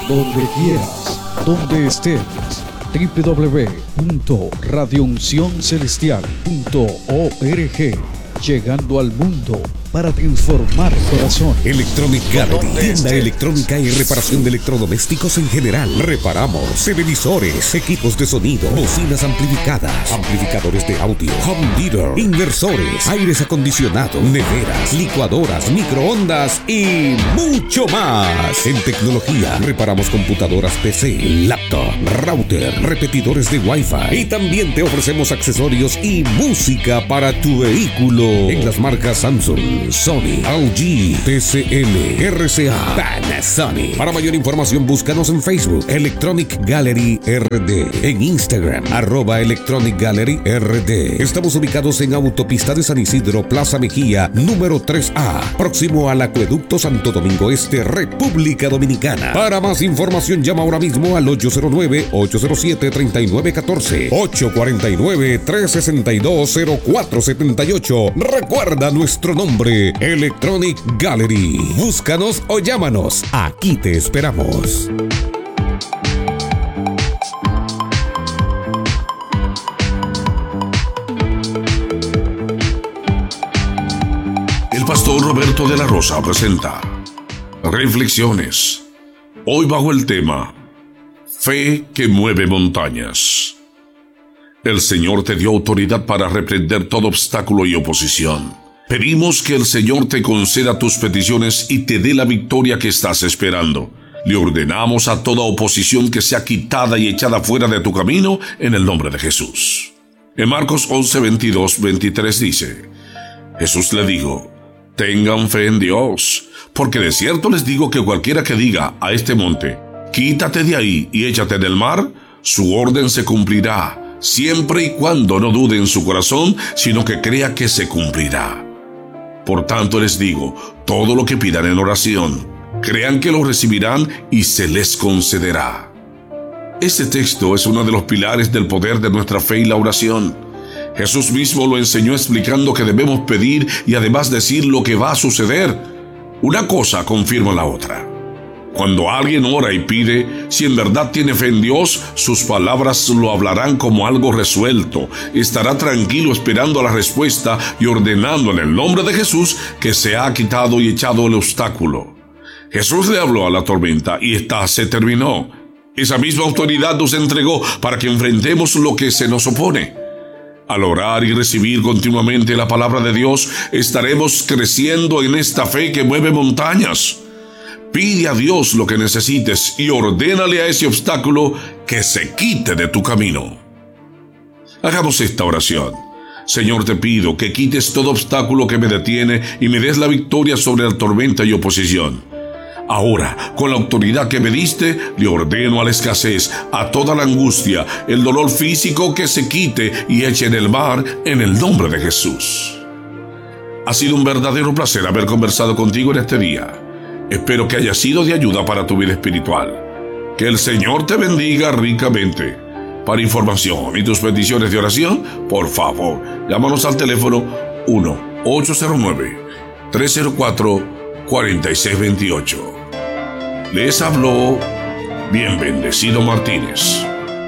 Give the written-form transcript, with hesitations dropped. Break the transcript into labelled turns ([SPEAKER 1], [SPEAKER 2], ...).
[SPEAKER 1] donde quieras, donde estés. www.radiouncioncelestial.org, llegando al mundo para transformar corazón.
[SPEAKER 2] Electronic Gallery, tienda electrónica y reparación de electrodomésticos en general. Reparamos televisores, equipos de sonido, bocinas amplificadas, amplificadores de audio, home theater, inversores, aires acondicionados, neveras, licuadoras, microondas y mucho más. En tecnología, reparamos computadoras PC, laptop, router, repetidores de Wi-Fi y también te ofrecemos accesorios y música para tu vehículo en las marcas Samsung, Sony, LG, TCL, RCA, Panasonic. Para mayor información búscanos en Facebook Electronic Gallery RD, en Instagram @Electronic Gallery RD. Estamos ubicados en Autopista de San Isidro, Plaza Mejía, número 3A, próximo al Acueducto Santo Domingo Este, República Dominicana. Para más información llama ahora mismo al 809-807-3914, 849-362-0478. Recuerda nuestro nombre, Electronic Gallery. Búscanos o llámanos. Aquí te esperamos.
[SPEAKER 3] El pastor Roberto de la Rosa presenta Reflexiones. Hoy bajo el tema Fe que mueve montañas. El Señor te dio autoridad para reprender todo obstáculo y oposición. Pedimos que el Señor te conceda tus peticiones y te dé la victoria que estás esperando. Le ordenamos a toda oposición que sea quitada y echada fuera de tu camino en el nombre de Jesús. En Marcos 11, 22, 23 dice: Jesús le dijo: tengan fe en Dios, porque de cierto les digo que cualquiera que diga a este monte: quítate de ahí y échate en el mar, su orden se cumplirá, siempre y cuando no dude en su corazón, sino que crea que se cumplirá. Por tanto les digo, todo lo que pidan en oración, crean que lo recibirán y se les concederá. Este texto es uno de los pilares del poder de nuestra fe y la oración. Jesús mismo lo enseñó explicando que debemos pedir y además decir lo que va a suceder. Una cosa confirma la otra. Cuando alguien ora y pide, si en verdad tiene fe en Dios, sus palabras lo hablarán como algo resuelto. Estará tranquilo esperando la respuesta y ordenando en el nombre de Jesús que se ha quitado y echado el obstáculo. Jesús le habló a la tormenta y esta se terminó. Esa misma autoridad nos entregó para que enfrentemos lo que se nos opone. Al orar y recibir continuamente la palabra de Dios, estaremos creciendo en esta fe que mueve montañas. Pide a Dios lo que necesites y ordénale a ese obstáculo que se quite de tu camino. Hagamos esta oración. Señor, te pido que quites todo obstáculo que me detiene y me des la victoria sobre la tormenta y oposición. Ahora, con la autoridad que me diste, le ordeno a la escasez, a toda la angustia, el dolor físico que se quite y eche en el mar en el nombre de Jesús. Ha sido un verdadero placer haber conversado contigo en este día. Espero que haya sido de ayuda para tu vida espiritual. Que el Señor te bendiga ricamente. Para información y tus peticiones de oración, por favor, llámanos al teléfono 1-809-304-4628. Les habló Bien Bendecido Martínez.